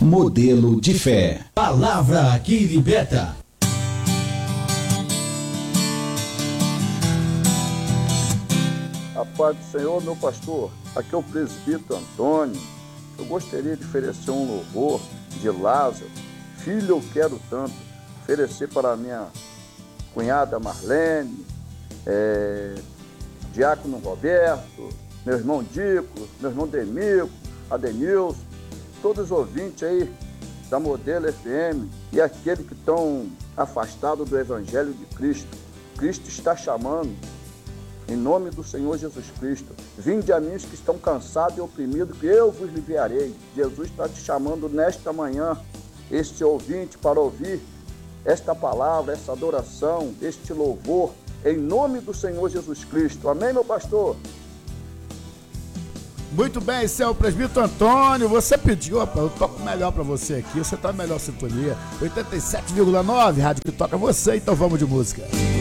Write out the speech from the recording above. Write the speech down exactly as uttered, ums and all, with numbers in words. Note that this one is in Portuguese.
Modelo de fé. Palavra que liberta. A paz do Senhor, meu pastor. Aqui é o presbítero Antônio. Eu gostaria de oferecer um louvor de Lázaro. Filho, eu quero tanto. Oferecer para a minha cunhada Marlene, é, Diácono Roberto, meu irmão Dico, meu irmão Demico, Adenilson, todos os ouvintes aí da Modelo F M e aqueles que estão afastados do Evangelho de Cristo. Cristo está chamando, em nome do Senhor Jesus Cristo. Vinde a mim os que estão cansados e oprimidos, que eu vos aliviarei. Jesus está te chamando nesta manhã, este ouvinte, para ouvir esta palavra, essa adoração, este louvor, em nome do Senhor Jesus Cristo. Amém, meu pastor? Muito bem, esse é o presbítero Antônio. Você pediu, rapaz, eu toco melhor pra você aqui. Você tá na melhor sintonia. oitenta e sete vírgula nove, rádio que toca você. Então vamos de música.